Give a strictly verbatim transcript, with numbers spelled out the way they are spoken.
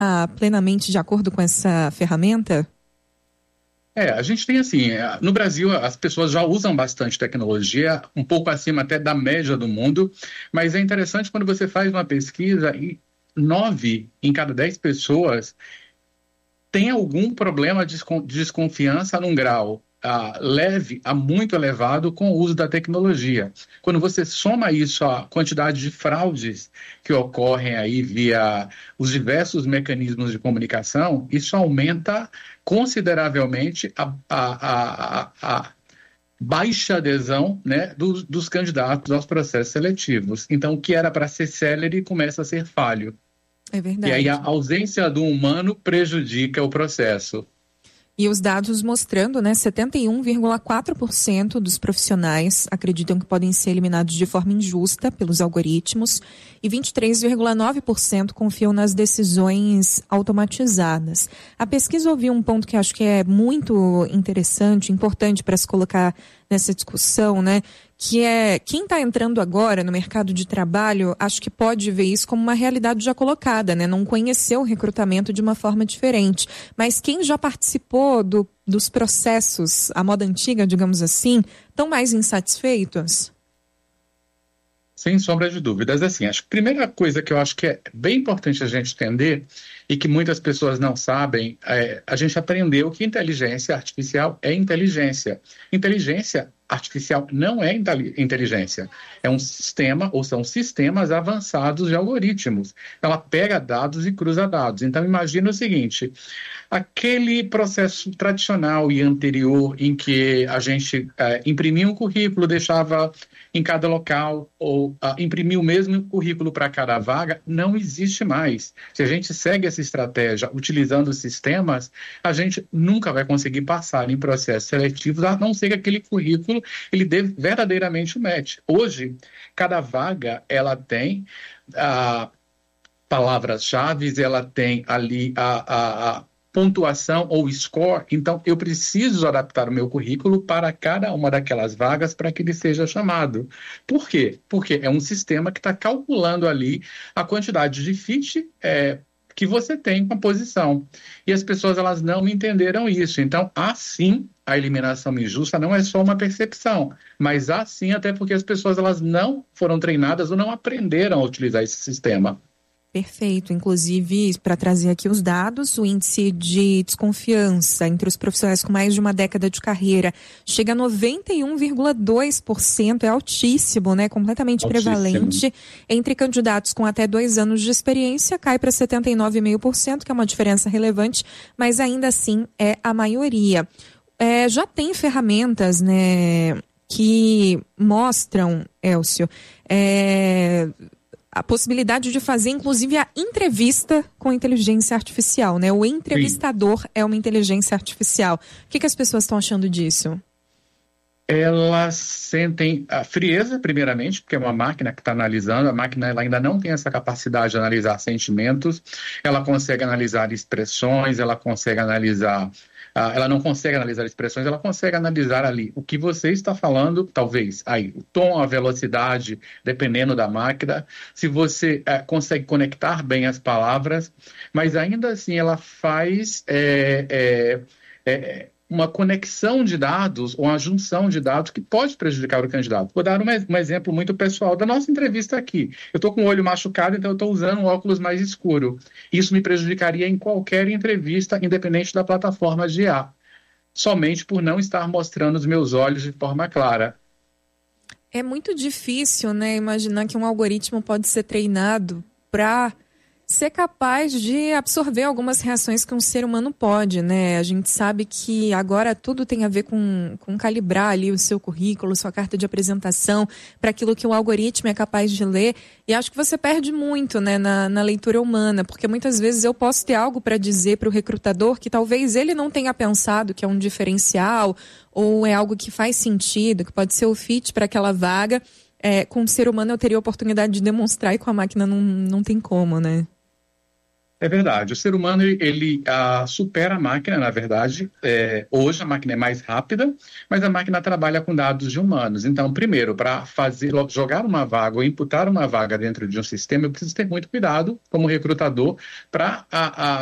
ah, plenamente de acordo com essa ferramenta? É, a gente tem assim, no Brasil as pessoas já usam bastante tecnologia, um pouco acima até da média do mundo, mas é interessante quando você faz uma pesquisa e nove em cada dez pessoas tem algum problema de desconfiança num grau ah, leve a muito elevado com o uso da tecnologia. Quando você soma isso à quantidade de fraudes que ocorrem aí via os diversos mecanismos de comunicação, isso aumenta consideravelmente a, a, a, a baixa adesão, né, dos, dos candidatos aos processos seletivos. Então, o que era para ser célere começa a ser falho. É verdade. E aí a ausência do humano prejudica o processo. E os dados mostrando, né, setenta e um vírgula quatro por cento dos profissionais acreditam que podem ser eliminados de forma injusta pelos algoritmos e vinte e três vírgula nove por cento confiam nas decisões automatizadas. A pesquisa ouviu um ponto que acho que é muito interessante, importante para se colocar nessa discussão, né? Que é quem está entrando agora no mercado de trabalho, acho que pode ver isso como uma realidade já colocada, né? Não conheceu o recrutamento de uma forma diferente. Mas quem já participou do, dos processos, a moda antiga, digamos assim, estão mais insatisfeitos? Sem sombra de dúvidas. Assim, acho que a primeira coisa que eu acho que é bem importante a gente entender e que muitas pessoas não sabem, é, a gente aprendeu que inteligência artificial é inteligência. Inteligência artificial não é inteligência, é um sistema, ou são sistemas avançados de algoritmos. Ela pega dados e cruza dados. Então, imagina o seguinte, aquele processo tradicional e anterior em que a gente é, imprimia um currículo, deixava em cada local, ou uh, imprimir o mesmo currículo para cada vaga, não existe mais. Se a gente segue essa estratégia utilizando sistemas, a gente nunca vai conseguir passar em processos seletivos, a não ser que aquele currículo ele dê verdadeiramente o match. Hoje, cada vaga ela tem uh, palavras-chave, ela tem ali a, a, a pontuação ou score, então eu preciso adaptar o meu currículo para cada uma daquelas vagas para que ele seja chamado. Por quê? Porque é um sistema que está calculando ali a quantidade de fit é, que você tem com a posição. E as pessoas elas não entenderam isso. Então, assim, a eliminação injusta não é só uma percepção, mas assim até porque as pessoas elas não foram treinadas ou não aprenderam a utilizar esse sistema. Perfeito. Inclusive, para trazer aqui os dados, o índice de desconfiança entre os profissionais com mais de uma década de carreira chega a noventa e um vírgula dois por cento, é altíssimo, né? Completamente altíssimo. Prevalente. Entre candidatos com até dois anos de experiência, cai para setenta e nove vírgula cinco por cento, que é uma diferença relevante, mas ainda assim é a maioria. É, já tem ferramentas, né, que mostram, Elcio, é... a possibilidade de fazer, inclusive, a entrevista com inteligência artificial, né? O entrevistador Sim. é uma inteligência artificial. O que, que as pessoas estão achando disso? Elas sentem a frieza, primeiramente, porque é uma máquina que está analisando, a máquina ela ainda não tem essa capacidade de analisar sentimentos, ela consegue analisar expressões, ela consegue analisar... Uh, ela não consegue analisar expressões, ela consegue analisar ali o que você está falando, talvez, aí, o tom, a velocidade, dependendo da máquina, se você uh, consegue conectar bem as palavras, mas ainda assim ela faz é, é, é, uma conexão de dados ou uma junção de dados que pode prejudicar o candidato. Vou dar um, um exemplo muito pessoal da nossa entrevista aqui. Eu estou com o olho machucado, então eu estou usando um óculos mais escuro. Isso me prejudicaria em qualquer entrevista, independente da plataforma de I A, somente por não estar mostrando os meus olhos de forma clara. É muito difícil, né, imaginar que um algoritmo pode ser treinado para ser capaz de absorver algumas reações que um ser humano pode, né? A gente sabe que agora tudo tem a ver com, com calibrar ali o seu currículo, sua carta de apresentação, para aquilo que o algoritmo é capaz de ler. E acho que você perde muito, né, na, na leitura humana, porque muitas vezes eu posso ter algo para dizer para o recrutador que talvez ele não tenha pensado que é um diferencial ou é algo que faz sentido, que pode ser o fit para aquela vaga. É, com o ser humano eu teria a oportunidade de demonstrar e com a máquina não, não tem como, né? É verdade. O ser humano, ele ah, supera a máquina, na verdade. É, hoje a máquina é mais rápida, mas a máquina trabalha com dados de humanos. Então, primeiro, para fazer jogar uma vaga ou imputar uma vaga dentro de um sistema, eu preciso ter muito cuidado como recrutador para